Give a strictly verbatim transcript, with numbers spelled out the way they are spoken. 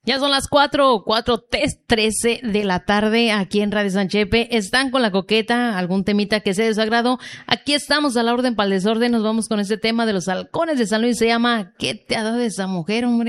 Ya son las cuatro, cuatro trece de la tarde aquí en Radio San Chepe. Están con la coqueta, algún temita que sea de su agrado. Aquí estamos a la orden para el desorden. Nos vamos con este tema de los halcones de San Luis. Se llama ¿Qué te ha dado esa mujer, hombre?